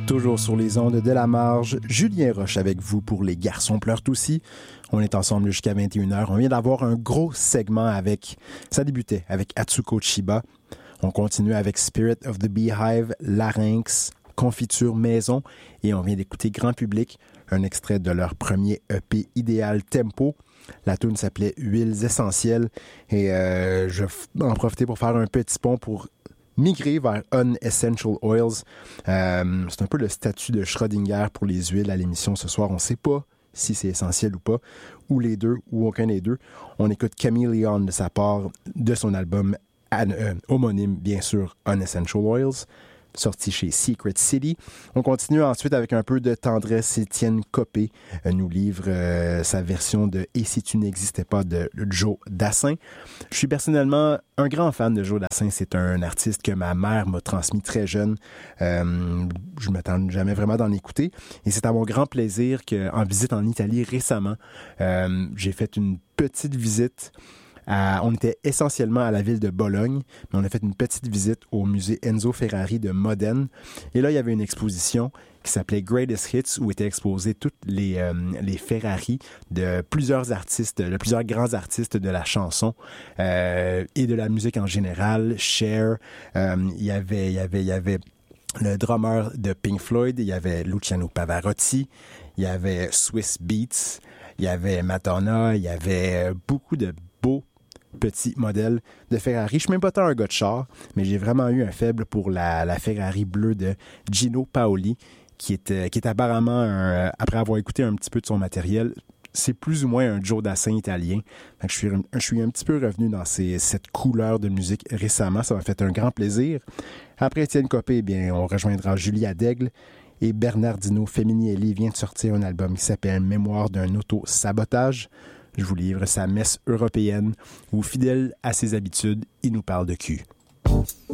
Toujours sur les ondes de la marge, Julien Roche avec vous pour Les Garçons pleurent aussi. On est ensemble jusqu'à 21h. On vient d'avoir un gros segment avec... Ça débutait avec Atsuko Chiba. On continue avec Spirit of the Beehive, Larynx, Confiture Maison. Et on vient d'écouter Grand Public, un extrait de leur premier EP Idéal Tempo. La tune s'appelait Huiles essentielles. Et je vais en profiter pour faire un petit pont pour migrer vers Unessential Oils. C'est un peu le statut de Schrödinger pour les huiles à l'émission ce soir. On ne sait pas si c'est essentiel ou pas, ou les deux, ou aucun des deux. On écoute Chameleon de sa part, de son album homonyme, bien sûr, Unessential Oils, sorti chez Secret City. On continue ensuite avec un peu de tendresse. Étienne Copé nous livre sa version de « Et si tu n'existais pas » de Joe Dassin. Je suis personnellement un grand fan de Joe Dassin. C'est un artiste que ma mère m'a transmis très jeune. Je ne m'attends jamais vraiment d'en écouter. Et c'est à mon grand plaisir qu'en visite en Italie récemment, j'ai fait une petite visite. On était essentiellement à la ville de Bologne, mais on a fait une petite visite au musée Enzo Ferrari de Modène. Et là, il y avait une exposition qui s'appelait Greatest Hits, où étaient exposés toutes les Ferrari de plusieurs artistes, de plusieurs grands artistes de la chanson et de la musique en général. Cher, il y avait le drummer de Pink Floyd, il y avait Luciano Pavarotti, il y avait Swiss Beats, il y avait Madonna, il y avait beaucoup de beaux petit modèle de Ferrari. Je suis même pas tant un gars de char, mais j'ai vraiment eu un faible pour la Ferrari bleue de Gino Paoli, qui est apparemment, après avoir écouté un petit peu de son matériel, c'est plus ou moins un Joe Dassin italien. Donc je suis un petit peu revenu dans cette couleur de musique récemment. Ça m'a fait un grand plaisir. Après Étienne Copé, eh bien, on rejoindra Julia Daigle. Et Bernardino Feminielli vient de sortir un album qui s'appelle Mémoire d'un auto-sabotage. Je vous livre sa messe européenne où, fidèle à ses habitudes, il nous parle de cul.